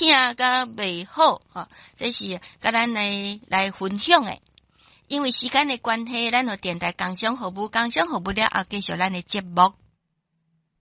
听甲袂好吼，这是甲咱来分享诶。因为时间的关系，咱有电台工商服务了后，继续咱的节目。